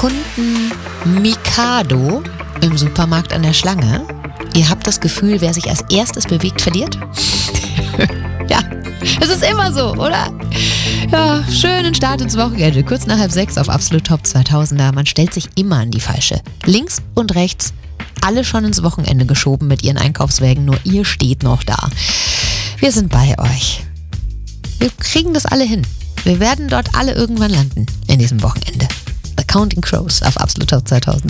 Kunden Mikado im Supermarkt an der Schlange. Ihr habt das Gefühl, wer sich als erstes bewegt, verliert? Ja, es ist immer so, oder? Ja, schönen Start ins Wochenende. Kurz nach 5:30 auf Absolut Top 2000er. Man stellt sich immer an die Falsche. Links und rechts, alle schon ins Wochenende geschoben mit ihren Einkaufswägen. Nur ihr steht noch da. Wir sind bei euch. Wir kriegen das alle hin. Wir werden dort alle irgendwann landen in diesem Wochenende. The Counting Crows auf Absolut Top 2000.